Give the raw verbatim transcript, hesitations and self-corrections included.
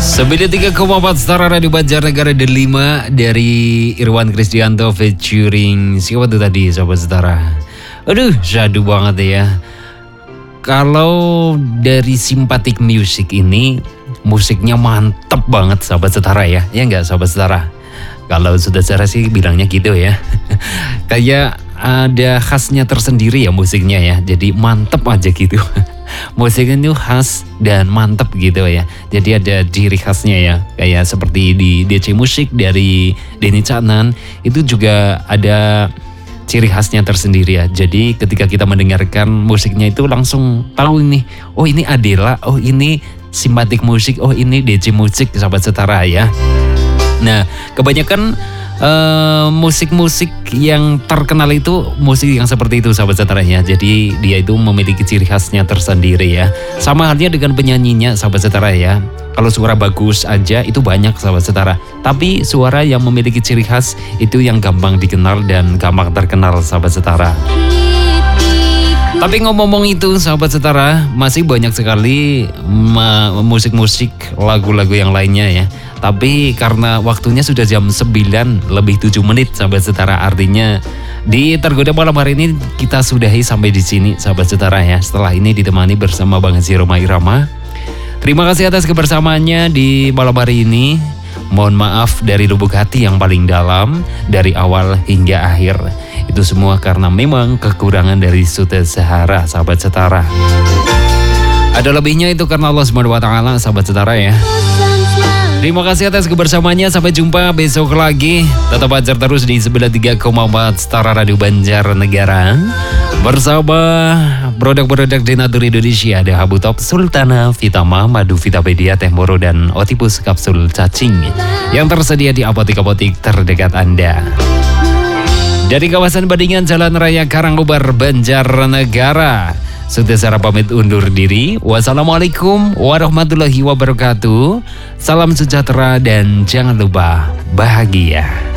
sembilan puluh tiga koma empat Setara Radio Banjarnegara Delima dari Irwan Krisdianto featuring siapa tuh tadi Sobat Setara. Aduh, syahdu banget ya. Kalau dari Simpatik Music ini musiknya mantep banget Sobat Setara ya. Ya enggak Sobat Setara? Kalau sudah Setara sih bilangnya gitu ya. Kayak ada khasnya tersendiri ya musiknya ya. Jadi mantep aja gitu. Musiknya itu khas dan mantep gitu ya. Jadi ada ciri khasnya ya. Kayak seperti di D C Musik dari Denny Caknan itu juga ada ciri khasnya tersendiri ya. Jadi ketika kita mendengarkan musiknya itu langsung tahu ini, oh ini Adela, oh ini Simpatik Musik, oh ini D C Musik Sobat Setara ya. Nah, kebanyakan uh, musik-musik yang terkenal itu musik yang seperti itu Sobat Setara ya. Jadi dia itu memiliki ciri khasnya tersendiri ya. Sama halnya dengan penyanyinya Sobat Setara ya. Kalau suara bagus aja itu banyak Sobat Setara. Tapi suara yang memiliki ciri khas itu yang gampang dikenal dan gampang terkenal Sobat Setara. Tapi ngomong-ngomong itu Sobat Setara, masih banyak sekali musik-musik lagu-lagu yang lainnya ya. Tapi karena waktunya sudah jam sembilan lebih tujuh menit Sobat Setara, artinya di Tergoda malam hari ini kita sudahi sampai di sini Sobat Setara ya. Setelah ini ditemani bersama Bang Haji Roma Irama. Terima kasih atas kebersamaannya di malam hari ini. Mohon maaf dari lubuk hati yang paling dalam, dari awal hingga akhir. Itu semua karena memang kekurangan dari Suta Sahara Sahabat Setara. Ada lebihnya itu karena Allah subhanahu wa taala Sahabat Setara ya. Terima kasih atas kebersamaannya. Sampai jumpa besok lagi. Tetap ajar terus di sembilan puluh tiga koma empat Setara Radio Banjarnegara. Bersama produk-produk Denatur Indonesia. Ada Habu Top, Sultana, Vitama, Madu Vitapedia, Teh Moro, dan Otipus Kapsul Cacing yang tersedia di apotik-apotik terdekat Anda. Dari kawasan Badingan, Jalan Raya Karangkobar, Banjarnegara, sudah Sarah pamit undur diri. Wassalamualaikum warahmatullahi wabarakatuh. Salam sejahtera dan jangan lupa bahagia.